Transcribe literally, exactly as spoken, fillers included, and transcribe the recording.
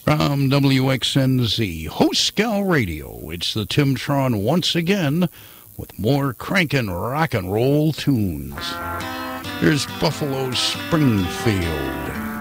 From W X N Z, Host Gal Radio, it's the Timtron once again with more crankin' rock and roll tunes. Here's Buffalo Springfield.